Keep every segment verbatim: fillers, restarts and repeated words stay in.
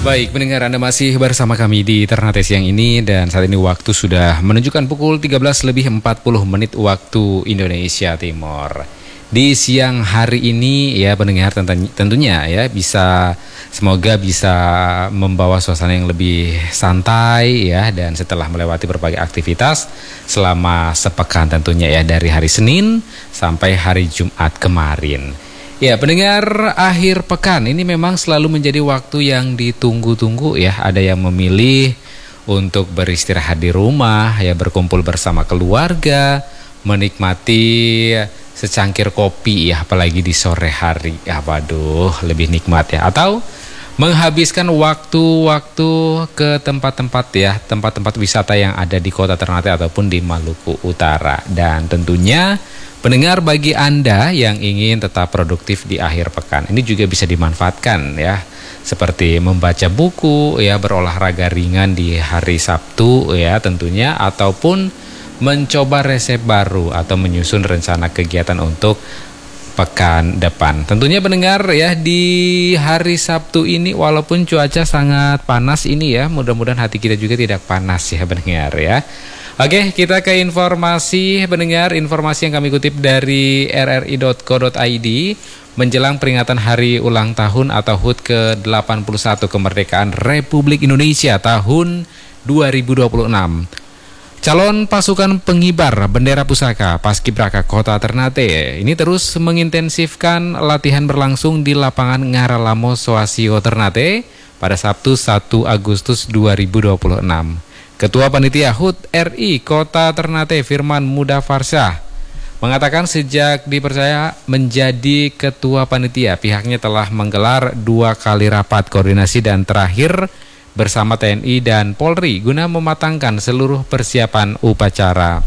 Baik, pendengar, Anda masih bersama kami di Ternate siang ini dan saat ini waktu sudah menunjukkan pukul tiga belas lebih empat puluh menit waktu Indonesia Timur. Di siang hari ini ya pendengar tentunya ya bisa semoga bisa membawa suasana yang lebih santai ya, dan setelah melewati berbagai aktivitas selama sepekan tentunya ya, dari hari Senin sampai hari Jumat kemarin. Ya pendengar, akhir pekan ini memang selalu menjadi waktu yang ditunggu-tunggu ya. Ada yang memilih untuk beristirahat di rumah ya, berkumpul bersama keluarga, menikmati secangkir kopi ya, apalagi di sore hari ya, waduh lebih nikmat ya. Atau menghabiskan waktu-waktu ke tempat-tempat ya, tempat-tempat wisata yang ada di kota Ternate ataupun di Maluku Utara. Dan tentunya pendengar, bagi Anda yang ingin tetap produktif di akhir pekan, ini juga bisa dimanfaatkan ya, seperti membaca buku ya, berolahraga ringan di hari Sabtu ya tentunya, ataupun mencoba resep baru atau menyusun rencana kegiatan untuk pekan depan. Tentunya pendengar ya, di hari Sabtu ini walaupun cuaca sangat panas ini ya, mudah-mudahan hati kita juga tidak panas ya pendengar ya. Oke, kita ke informasi pendengar, informasi yang kami kutip dari r r i dot co dot i d menjelang peringatan hari ulang tahun atau H U T ke delapan puluh satu kemerdekaan Republik Indonesia tahun dua ribu dua puluh enam. Calon pasukan pengibar bendera pusaka Paskibraka Kota Ternate ini terus mengintensifkan latihan berlangsung di lapangan Ngaralamo Soasio Ternate pada Sabtu satu Agustus dua ribu dua puluh enam. Ketua Panitia H U T R I Kota Ternate Firman Mudafarsyah mengatakan sejak dipercaya menjadi Ketua Panitia, pihaknya telah menggelar dua kali rapat koordinasi dan terakhir bersama T N I dan Polri guna mematangkan seluruh persiapan upacara.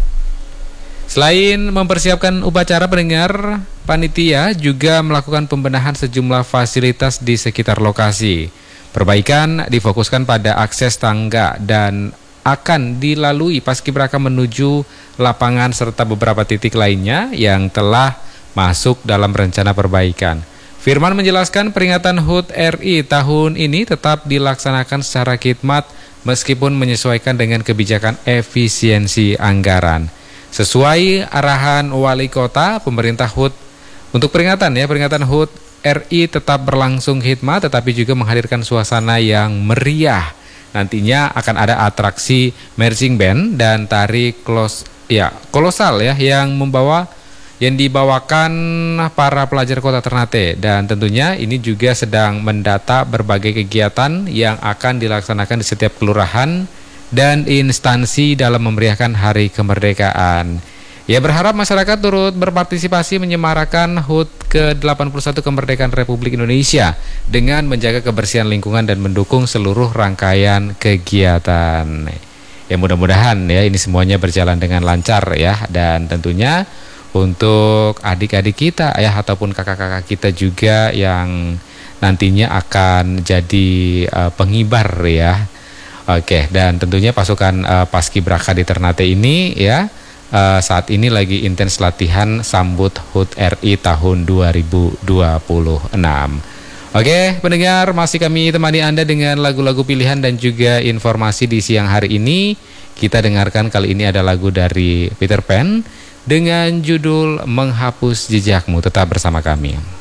Selain mempersiapkan upacara pendengar, panitia juga melakukan pembenahan sejumlah fasilitas di sekitar lokasi. Perbaikan difokuskan pada akses tangga dan akan dilalui Paskibraka menuju lapangan serta beberapa titik lainnya yang telah masuk dalam rencana perbaikan. Firman menjelaskan peringatan H U T R I tahun ini tetap dilaksanakan secara khidmat meskipun menyesuaikan dengan kebijakan efisiensi anggaran. Sesuai arahan Wali Kota, pemerintah H U T untuk peringatan ya, peringatan H U T R I tetap berlangsung khidmat tetapi juga menghadirkan suasana yang meriah. Nantinya akan ada atraksi marching band dan tari klos, ya, kolosal ya yang membawa yang dibawakan para pelajar Kota Ternate, dan tentunya ini juga sedang mendata berbagai kegiatan yang akan dilaksanakan di setiap kelurahan dan instansi dalam memeriahkan Hari Kemerdekaan. Ya, berharap masyarakat turut berpartisipasi menyemarakan H U T ke delapan puluh satu kemerdekaan Republik Indonesia dengan menjaga kebersihan lingkungan dan mendukung seluruh rangkaian kegiatan. Ya, mudah-mudahan ya ini semuanya berjalan dengan lancar ya, dan tentunya untuk adik-adik kita ya ataupun kakak-kakak kita juga yang nantinya akan jadi uh, pengibar ya. Oke, dan tentunya pasukan uh, Paskibraka di Ternate ini ya Uh, saat ini lagi intens latihan sambut H U T R I tahun dua ribu dua puluh enam. Oke pendengar, masih kami temani Anda dengan lagu-lagu pilihan dan juga informasi di siang hari ini. Kita dengarkan kali ini ada lagu dari Peter Pan dengan judul Menghapus Jejakmu. Tetap bersama kami.